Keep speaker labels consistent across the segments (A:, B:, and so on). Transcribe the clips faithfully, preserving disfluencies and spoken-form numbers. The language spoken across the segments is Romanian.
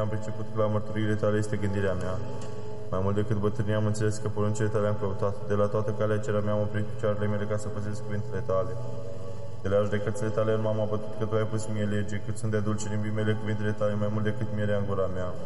A: am priceput că la mărturiile tale este gândirea mea. Mai mult decât bătrânia am înțeles că poruncile tale am căutat. De la toată calea cerea mea am oprit picioarele mele ca să păzesc cuvintele tale. De la judecățile tale nu m-am abătut că tu ai pus mie lege, cât sunt de dulci limbii mele cuvintele tale mai mult decât mierea în gura mea.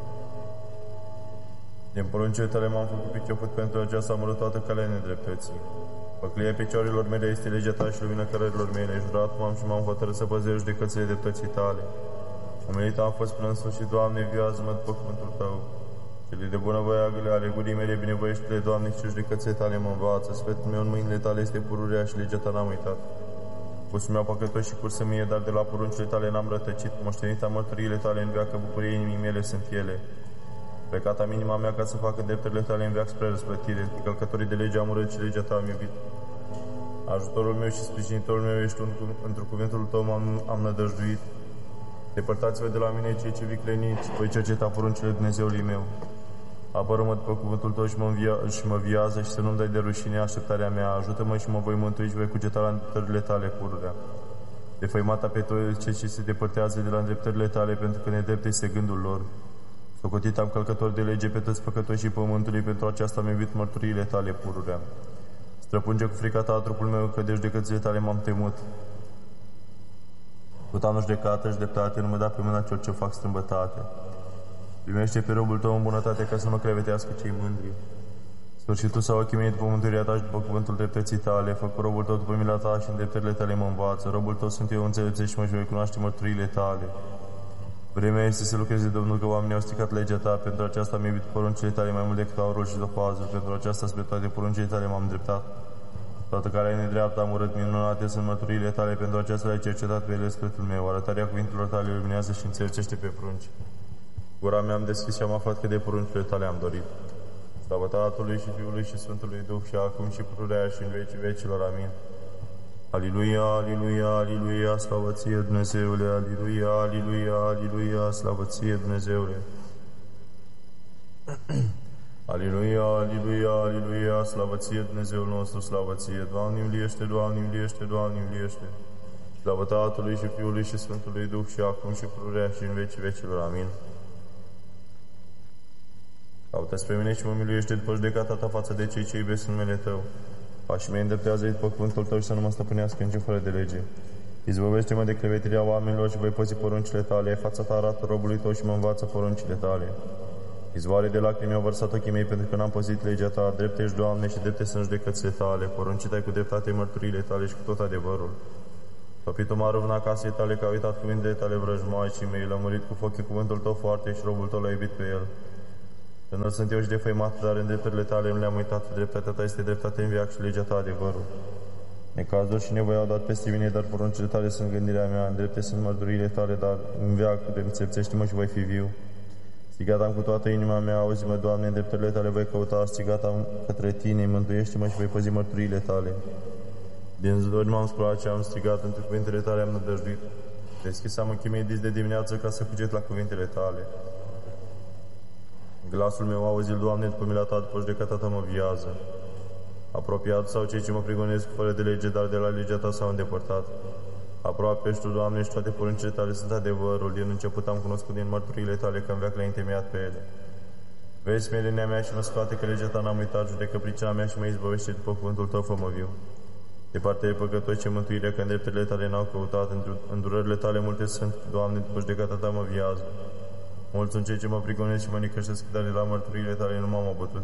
A: Din poruncile tale m-am făcut priceput, pentru aceasta am urât toată calea nedreptății. Păcălia picioarelor mele este legea ta și lumina cărărilor mele. Jurat m-am și m-am hotărât să păzesc judecățile dreptății tale. Umilit am fost până în sfârșit, Doamne, viază-mă după cuvântul tău. Cele de bunăvoiagăle ale gurii mele, binevoiește-le, Doamne, și judecățile tale mă învață. Sfetul meu în mâinile tale este pururea și legea ta n-am uitat. Pusul meu păcătos și cursă mie, dar de la poruncile tale n-am rătăcit. Moștenit am mărturiile tale în veacă, bucurie inimii mele sunt ele. Plecat am inima mea ca să facă drepturile tale în veac spre răsplătire. Călcătorii de lege am urât și legea ta am iubit. Ajutorul meu și sprijinitorul meu ești un, într-un cuvântul tău m-am am nădăjduit. Depărtați-vă de la mine cei ce vicleniți, voi cerceta poruncile Dumnezeului meu. Apără-mă după cuvântul tău și mă, învia, și mă viază și să nu-mi dai de rușine așteptarea mea. Ajută-mă și mă voi mântui și voi cugeta la îndreptările tale pururea. Defăimata pe toți cei ce se depărtează de la îndreptările tale, pentru că nedrept este gândul lor. Socotit am călcători de lege pe toți păcătoșii pământului, pentru aceasta am iubit mărturiile tale pururea. Străpunge cu frica ta trupul meu, că de judecățile tale m-am temut. Tot am judecată și dreptate, nu mă da pe mâna celor ce fac strâmbătate. Primește pe robul tău în bunătate, ca să mă crevetească cei mândri. Sfârșitul sau ochii mei după mântuirea ta și după cuvântul dreptății tale. Fă cu robul tău după mila ta și în dreptările tale mă învață. Robul tău sunt eu, înțelepțești și mă și voi cunoaște mărturile tale. Vremea este să lucreze, Domnul, că oamenii au stricat legea ta. Pentru aceasta am iubit poruncile tale mai mult decât aurul și topazul. Pentru aceasta spre toate poruncile tale m-am dreptat. Toată care e nedreaptă am urât, minunate sunt mărturile tale. Pentru aceasta le-ai cercetat pe ele spre meu. Arătarea cuvintelor tale luminează și înțelegește pe prunci. Gura mea am deschis și am aflat că de poruncile tale am dorit. Slavă Tatălui și Fiului și Sfântului Duh și acum și pururea și în vecii vecilor. Amin. Aliluia, aliluia, aliluia, slavă ție, Dumnezeule, aliluia, aliluia, aliluia, slavă ție, Dumnezeule. Aliluia, aliluia, aliluia, slavă ție, Dumnezeul nostru, slavă ție. Doamne, miliește, Doamne, miliește, Doamne, miliește. Slavă Tatălui și Fiului și Sfântului Duh și acum și pururea și în vecii vecilor. Amin. Caută spre mine și mă miluiește după judecata ta față de cei ce iubesc numele tău. Pașii mei îndreptează după cuvântul tău și să nu mă stăpânească nici fără de lege. Izbăvește-mă de crevetirea oamenilor și voi păzi poruncile tale. Fața ta arată robului tău și mă învață poruncile tale. Izvoare de lacrimi au vărsat ochii mei, pentru că n-am păzit legea ta. Drepte ești, Doamne, și drepte sunt judecățile tale. Poruncit ai cu dreptate mărturile tale și cu tot adevărul. Topitul m-a râvnat casei tale, că a uitat cuvintele tale vrăjmaicii mei. L-am murit cu foc cuvântul tău foarte și robul tău l-a iubit pe el. Tânăr sunt eu și defăimat, dar în drepturile tale nu le-am uitat. Dreptatea ta este dreptate în viac și legea ta adevărul. Necazuri și nevoie au dat peste mine, dar poruncile tale sunt gândirea mea. În drepte sunt mărturile tale, dar în viac de înțelepțește-mă și voi fi viu. Strigat am cu toată inima mea, auzi-mă, Doamne, în drepturile tale voi căuta. Strigat am către tine, mântuiește-mă și voi păzi mărturile tale. Din zădori m-am sculat și am strigat, între cuvintele tale am nădăjduit. Deschis am ochii mei dis de dimineață ca să cuget la cuvintele tale. Glasul meu auzit, Doamne, după mila ta, după judecata ta mă viază. Apropiat sau cei ce mă prigonesc fără de lege, dar de la legea ta s-au îndepărtat. Aproape ești tu, Doamne, și toate poruncile tale sunt adevărul. Din început am cunoscut din mărturile tale că în veac le-ai întemeiat pe ele. Vezi smerenia mea și mă scoate că legea ta n-am uitat, judecă pricina mea și mă izbăvește după cuvântul tău, fă-mă viu. Departe de păcătoși ce mântuire, că în drepturile tale n-au căutat, îndurările tale multe sunt, Doamne, după judecata ta mă viază. Mulți sunt cei ce mă prigonesc și mă nicășesc, dar de la mărturile tale nu m-am abătut.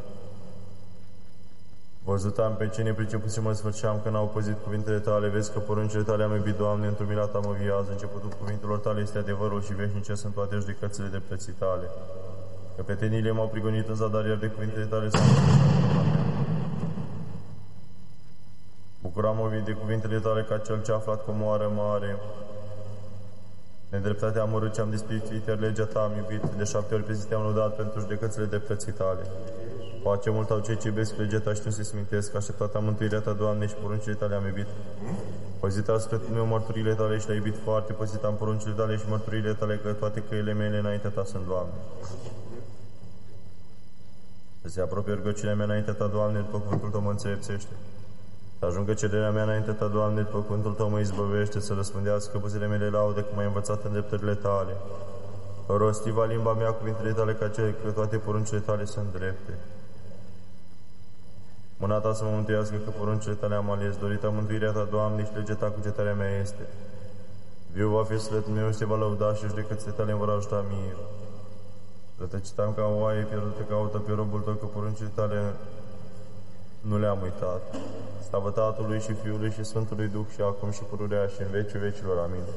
A: Văzut am pe cine priceput și mă sfârșeam că n-au păzit cuvintele tale. Vezi că poruncile tale am iubit, Doamne, într-o mila ta mă viază. Începutul cuvintelor tale este adevărul și veșnice sunt toate judecățile de plății tale. Căpetenile m-au prigonit în zadar, iar de cuvintele tale sunt bucuram-mă de cuvintele tale ca cel ce a aflat cu moară mare. Nedreptatea am urât ce am dispirițuit, iar legea ta am iubit. De șapte ori pe zi te-am lăudat pentru judecățile de plății tale. Pace mult au cei ce iubesc legea ta și nu se smintesc. Așteptata mântuirea ta, Doamne, și poruncile tale am iubit. Păzit am spre meu mărturile tale și le-ai iubit foarte. Păzit am poruncile tale și mărturile tale, că toate căile mele înaintea ta sunt, Doamne. Să se apropie rugăciunea mea înaintea ta, Doamne, după cuvântul tău mă înțelepțește. Să ajungă cererea mea înaintea ta, Doamne, după cuvântul tău mă izbăvește, să răspândească buzele mele laudă, cum ai învățat în dreptările tale. Rostiva limba mea cuvintele tale ca cele că toate poruncile tale sunt drepte. Mâna ta să mă mântuiască că poruncile tale am ales. Dorita mântuirea ta, Doamne, și legea ta cugetarea mea este. Viu va fi sfârșitul meu și te va lăuda și judecățile tale îmi vor ajuta mie. Rătăcitam ca o oaie pierdută caută pe robul tău, că poruncile tale nu le-am uitat. Slavă Tatălui și Fiului și Sfântului Duh și acum și pururea și în vecii vecilor. Amin.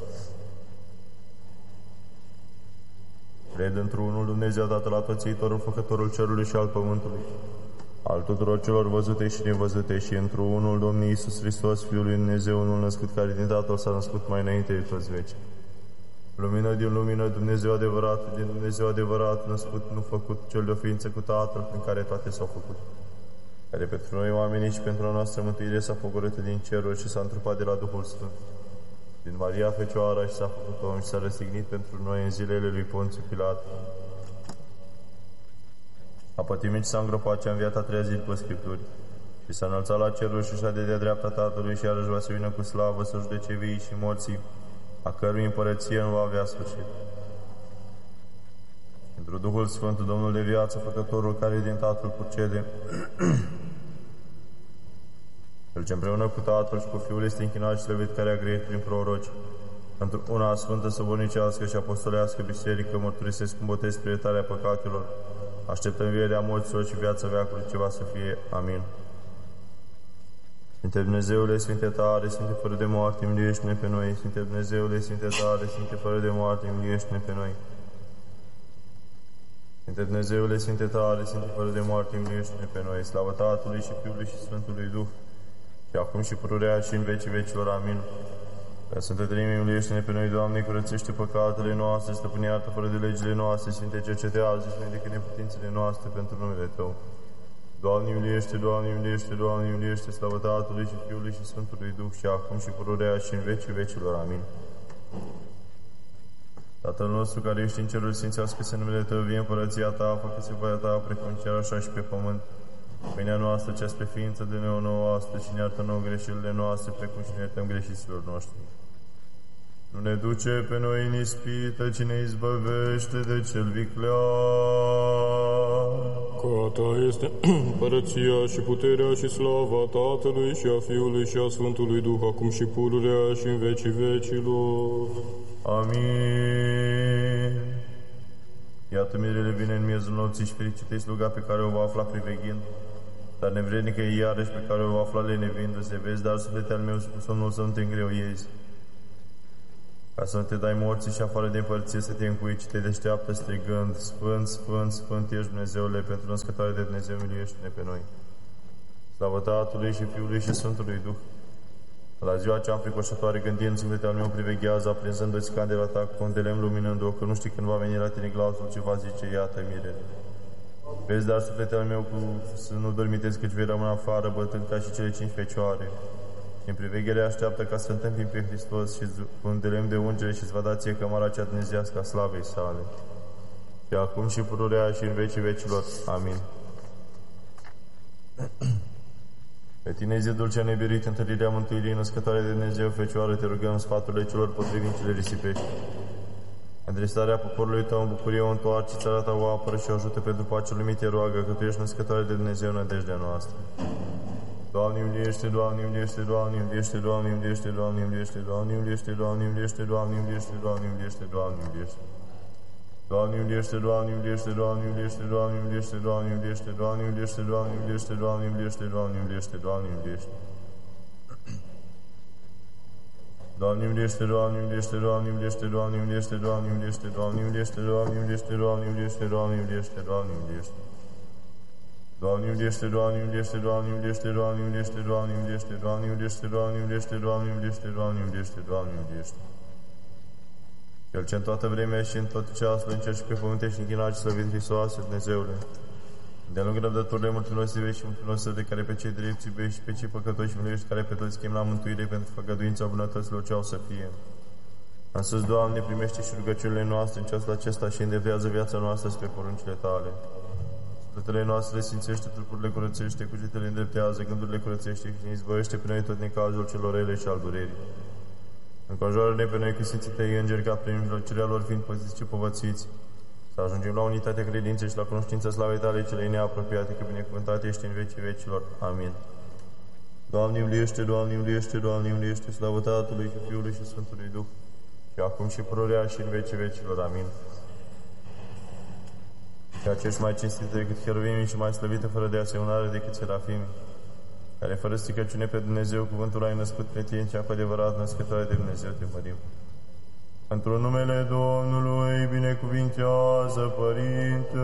A: Cred într-unul Dumnezeu Tatăl Atățitorul, Făcătorul cerului și al pământului, al tuturor celor văzute și nevăzute, și într-unul Domnul Iisus Hristos, Fiul lui Dumnezeu, unul născut, care din Tatăl s-a născut mai înainte de toți veci. Lumină din lumină, Dumnezeu adevărat, din Dumnezeu adevărat, născut, nu făcut, cel de o ființă cu Tatăl, prin care toate s-au făcut, care pentru noi oamenii și pentru a noastră mântuire s-a pogorât din ceruri și s-a întrupat de la Duhul Sfânt, din Maria Fecioara, și s-a făcut om și s-a răstignit pentru noi în zilele lui Ponțiu Pilat. A pătimit și s-a îngropat și a înviat a treia zi după Scripturi, și s-a înălțat la ceruri și și-a de de dreapta Tatălui, și iarăși va să vină cu slavă să judece vii și morții, a cărui împărăție nu va avea sfârșit. Pentru Duhul Sfânt, Domnul de viață, Făcătorul, care din Tatăl procede, Cel ce împreună cu Tatăl și cu Fiul este închinat și slăvit, care a grăit prin proroci, într una sfântă, săvârnicească și apostolească biserică, mărturisesc cu botez spre iertarea păcatelor, aștept învierea morților și viața veacului ce va să fie. Amin. Sfinte Dumnezeule, Sfinte tare, Sfinte fără de moarte, miluiește-ne pe noi. Sfinte Dumnezeule, Sfinte tare, Sfinte fără de moarte, miluiește-ne pe noi. Sfinte Dumnezeule, Sfinte tare, Sfinte fără de moarte, miluiește-ne pe noi. Slavă Tatălui și Fiului și Sfântului Duh, și acum și pururea și în vecii vecilor. Amin. Prea Sfântă Treime, miluiește-ne pe noi, Doamne, curățește păcatele noastre, stăpâne iartă fără de legile noastre, Sfinte, cercetează și vindecă neputințele noastre pentru numele Tău. Doamne, miluiește, Doamne, miluiește, Doamne, miluiește, slavă Tatălui și Fiului și Sfântului Duh, și acum și pururea și în vecii vecilor. Amin. Tatăl nostru care ești în cerul, sfințească-se numele Tău, vie împărăția Ta, făcă-se voia Ta, precum în cer, așa și pe pământ. Pâinea noastră, cea spre ființă, dă-ne o nouă astăzi și ne iartă nouă greșelile noastre, precum și ne iertăm greșiților noștri. Nu ne duce pe noi în ispită, ci ne izbăvește de cel viclean.
B: Că a Ta este împărăția și puterea și slava Tatălui și a Fiului și a Sfântului Duh, acum și pururea și în vecii vecilor.
A: Amin. Iată, mirele vine în miezul nopții și fericită-i sluga pe care o va afla priveghind, dar nevrednică e iarăși pe care o va afla lenevindu-se. Vezi, dar suflete al meu, cu somnul să nu te îngreuiezi, ca să nu te dai morții și afară de împărție să te încuici, te deșteaptă strigând: Sfânt, Sfânt, Sfânt ești, Dumnezeule, pentru născătoare de Dumnezeu, miluiește-ne pe noi. Slavă Tatălui și Fiului și Sfântului Duh. La ziua cea înfricoșătoare, gândind, sufletul al meu priveghează, aprinzându-ți candela ta cu un de lemn luminând-o, că nu știi când va veni la tine glasul ce va zice: iată mirele. Vezi, dar sufletul al meu, cu să nu dormitezi, căci vei rămâne afară, bătând ca și cele cinci fecioare. În priveghere așteaptă ca să întâmpim pe Hristos și cu un de lemn de ungere și-ți va da ție cămara cea dumnezeiască a slavei sale. Și acum și pururea și în vecii vecilor. Amin. Pe tine, zidul cea nebiruit, întâlnirea mântuirii, născătoare de Dumnezeu, Fecioară, te rugăm sfaturile celor potrivit ce le risipești. Adresarea poporului Tău în bucurie o întoarce, țara Ta o apără și o ajută pentru pacea lumii, te roagă, că Tu ești născătoare de Dumnezeu, nădejdea noastră. Doamne, miluiește, Doamne, miluiește, Doamne, miluiește, Doamne, miluiește, Doamne, miluiește, Doamne, miluiește, Doamne, miluiește, Doamne, miluiește, Doamne, miluiește, Doamne, miluiește. Doamne, miluiește, Doamne, miluiește, Doamne, miluiește, Doamne, miluiește, Doamne, miluiește, Doamne, miluiește, Doamne, miluiește, Doamne, miluiește, Doamne, miluiește, Doamne, miluiește. Doamne, miluiește, Doamne, miluiește, Doamne, miluiește, Doamne, miluiește, Doamne, miluiește, Doamne, miluiește, Doamne, miluiește, Doamne, miluiește, Doamne, miluiește, Doamne, miluiește. Doamne, miluiește, Doamne, miluiește, Doamne, miluiește, Doamne, miluiește, Doamne, miluiește, Doamne, miluiește, Doamne, miluiește, Doamne, miluiește, Doamne, miluiește, Doamne, miluiește. Cel ce în toată vremea și în tot ceasul, în cer și pe pământ, ești închinat și slăvit, Hristoase, Dumnezeule. De-a lungul răbdătorile mulțunoase vești și mulțunoase de care pe cei drepți iubești și pe cei păcătoși miluiești, care pe toți chem la mântuire pentru făgăduința bunătăților ce au să fie. Însă, Doamne, primește și rugăciunile noastre în ceasul acesta și îndreptează viața noastră spre poruncile Tale. Sufletele noastre sfințește, trupurile curățește, cugetele îndreptează, gândurile curățește și ne izbăvește pe noi tot necazul celor rele și al durerii. Înconjoară-ne pe noi cu Sfinții Tăi Îngeri, ca prin mijlocirea lor fiind păziți și povățuiți, să ajungem la unitatea credinței și la cunoștința slavei Tale celei neapropiate, că binecuvântat ești în vecii vecilor. Amin. Doamne miliește, Doamne miliește, Doamne miliește, slavă Tatălui și Fiului și Sfântului Duh, și acum și pururea și în vecii vecilor. Amin. Ceea ce ești mai cinstită decât cheruvimii și mai slăvită fără de asemănare decât serafimii, care fără stricăciune pe Dumnezeu, cuvântul ai născut pe tine, cea cu adevărat născătoare de Dumnezeu, te mărim. Într-un numele Domnului, binecuvintează, Părinte.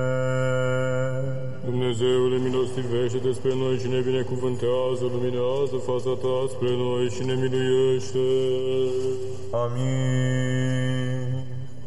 B: Dumnezeule, milostivește despre noi și ne binecuvântează, luminează fața Ta spre noi și ne miluiește.
A: Amin.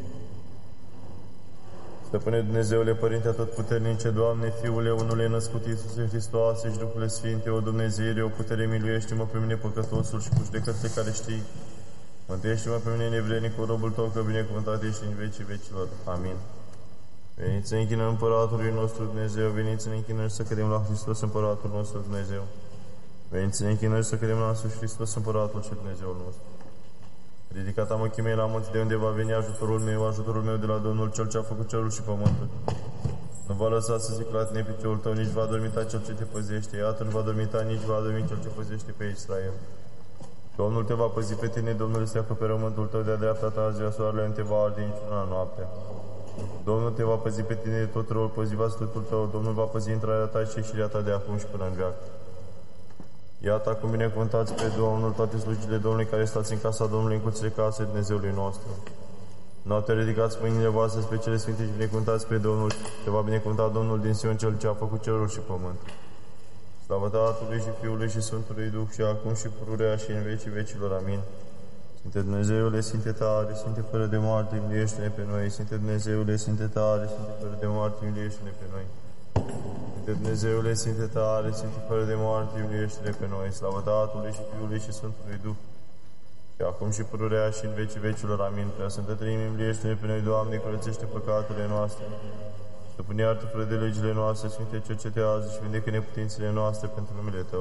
A: Stăpâne Dumnezeule, Părinte Atotputernice, Doamne, Fiule, unule născut Iisuse Hristoase și Duhule Sfinte, o Dumnezeire, o putere, miluiește-mă pe mine păcătosul și cu judecățile care știi. Mântuiește-mă pe mine nevrednicul, robul Tău, că binecuvântat ești în vecii vecilor. Amin. Veniți să ne închinăm Împăratului nostru Dumnezeu, veniți să ne închinăm și să credem la Hristos Împăratul nostru Dumnezeu. Veniți să ne închinăm și să credem la însuși Hristos Împăratul și Dumnezeul nostru. Ridicat am ochii mei la munți, de unde va veni ajutorul meu, ajutorul meu de la Domnul, Cel ce a făcut cerul și pământul. Nu va lăsa să zic la tine piciorul tău, nici va dormita Cel ce te păzește. Iată, nu va dormita, nici va dormi Cel ce păzește pe Israel. Domnul te va păzi pe tine, Domnul este acoperământul tău, de-a dreapta ta, ziua soarele nu te va arde niciuna noaptea. Domnul te va păzi pe tine de tot răul, păzi va stătul tău, Domnul va păzi intrarea ta și ieșirea ta de acum și până în veac. Iată acum binecuvântați pe Domnul toate slujile Domnului care stați în casa Domnului, în curțile casei Dumnezeului nostru. Noaptea ridicați mâinile voastre spre cele sfinte și binecuvântați pe Domnul. Te va binecuvânta Domnul din Sion, Cel ce a făcut cerul și pământul. Slavă Tatălui și Fiului și Sfântului Duh, și acum și pururea și în vecii vecilor. Amin. Sfinte Dumnezeule, Sfinte tare, Sfinte fără de moarte, miliește-ne pe noi. Sfinte Dumnezeule, Sfinte tare, Sfinte fără de moarte, miliește-ne pe noi. Sfinte Dumnezeule, Sfinte tare, Sfinte fără de moarte, miliește-ne pe noi. Slavă Tatălui și Fiului și Sfântului Duh, și acum și pururea și în vecii vecilor. Amin. Prea Sfântă Treime, miliește-ne pe noi, Doamne, curățește păcatele noastre. Stăpâne, iartă fără de legile noastre, Sfinte, cercetează și vindecă neputințele noastre pentru numele Tău.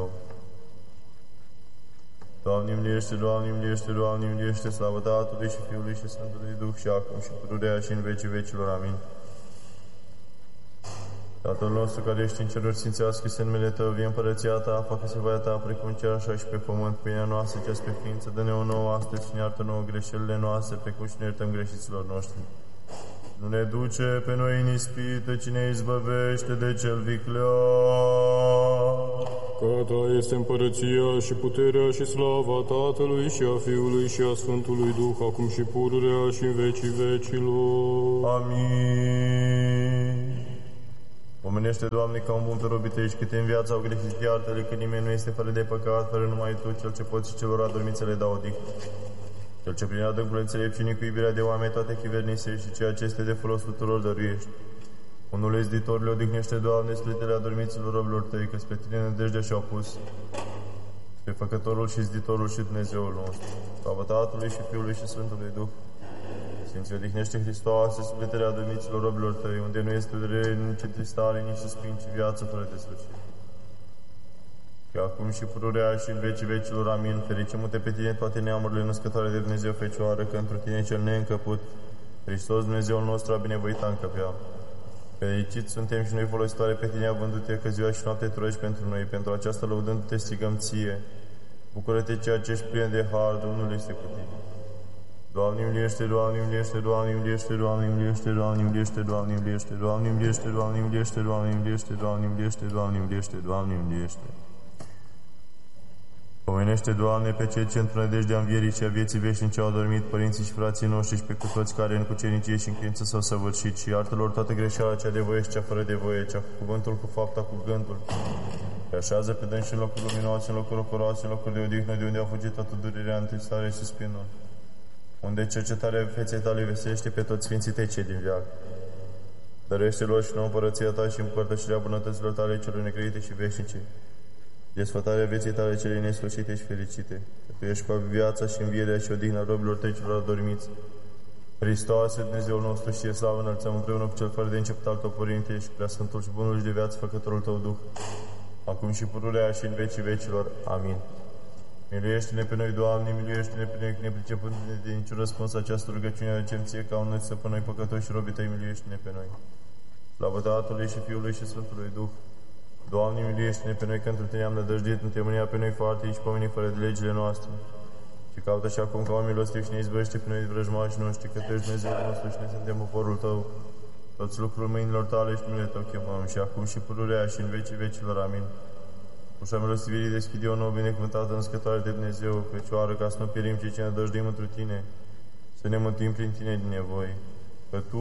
A: Doamne, miliește, Doamne, miliește, Doamne, miliește, slavă Tatălui și Fiului și Sfântului Duh, și acum și pururea și în vecii vecilor. Amin. Tatăl nostru care ești în ceruri, sfințească-se numele Tău, vie împărăția Ta, facă-se voia Ta, precum cer așa și pe pământ. Pâinea noastră cea spre ființă, dă-ne o nouă astăzi și ne iartă nouă greșelile noastre, precum și ne iertăm greșiților noștri. Nu ne duce pe noi în ispită, ci ne izbăvește de cel viclean.
B: Că Ta este împărăția și puterea și slava Tatălui și a Fiului și a Sfântului Duh, acum și pururea și în vecii vecilor.
A: Amin. Omenește, Doamne, ca un bun pe robii Tăi și câte în viața au greșit, iartă-le, că nimeni nu este fără de păcat, fără numai Tu, Cel ce poți și celor adormiți să le dau odihnă. Cel ce prin adâncul înțelepciunii cu iubirea de oameni toate chivernisele și ceea ce este de folos tuturor dăruiești. Unul izditorule odihnește, Doamne, slitele adormiților robilor Tăi, că spre Tine nădejdea și-au pus, spre Făcătorul și izditorul și Dumnezeul nostru. Slavă Tatălui și Fiului și Sfântului Duh. Sfinții, odihnește Hristoase, sufletele adormiților robilor Tăi, unde nu este durere, nici întristare, nici suspin, ci viață fără de sfârșit. Și acum și pururea și în vecii vecilor. Amin. Fericim-te pe Tine toate neamurile născătoare de Dumnezeu Fecioară, că într Tine cel neîncăput, Hristos Dumnezeul nostru a binevoit a încăpea. Fericit suntem și noi folositoare pe Tine, avându-Te că ziua și noapte Tu rogi pentru noi. Pentru aceasta, lăudându-Te, strigăm Ție. Bucură-te, ceea ce ești plin de har, Domnul este cu Tine. Doamne, miliește, Doamne, miliește, Doamne, miliește, Doamne, miliește, Doamne, miliește, Doamne, miliește, Doamne, miliește, Doamne, miliește, Doamne, miliește, Doamne, miliește, Doamne, miliește, Doamne, miliește. Pomenește, Doamne, pe cei ce într-o nădejdea învierii și a vieții veșnice au dormit, părinții și frații noștri și pe cu toți care în cucernicie și în credință s-au săvârșit, și iartă-lor toată greșeala, cea de voie și cea fără de voie, cea cu cuvântul, cu fapta, cu gândul. Și așează pe dânsi în locuri luminoase, în locuri ocoroase, în locuri de odihnă, de unde a fugit toată durerea, întristarea și suspinul, unde cercetarea feței Tale veselește pe toți sfinții Tăi cei din veac. Dăruiește-lor și nouă împărăția Ta și împărtășirea bunătăților Tale celor necredite și veșnice, desfătarea vieții Tale celei nesfârșite și fericite. Tu ești cu viața și învierea și odihna robilor Tăi celor adormiți. Hristoase, Dumnezeul nostru, și slavă înălțăm împreună cu Cel fără de început al Tău, Părinte, și prea Sfântul și Bunul și de viață, Făcătorul Tău Duh, acum și pururea și în vecii vecilor. Amin. Miluiește-ne pe noi, Doamne, miluiește-ne pe noi, nepricepându-ne de niciun răspuns această rugăciune, aducem ție ca un să pe noi păcătoși și robii tăi, miluiește-ne pe noi. Slavă Tatălui și Fiului și Sfântului Duh. Doamne, miluiește-ne pe noi, că într Tine am nădăjduit, nu Te mânia pe noi foarte și pomeni fără de legile noastre. Și caută și acum ca un milostiv și ne izbăvește pe noi de vrăjmașii noștri, că Tu ești Dumnezeul nostru și noi suntem poporul Tău. Toți lucrurile mâinilor Tale și numele Tău chemăm, și acum și pururea și în vecii vecilor. Amin. Ușa milostivirii deschide o nouă binecuvântată născătoare de Dumnezeu, Fecioară, ca să nu pierim cei ce ne dăjduim întru Tine, să ne mântuim prin Tine din nevoi, că Tu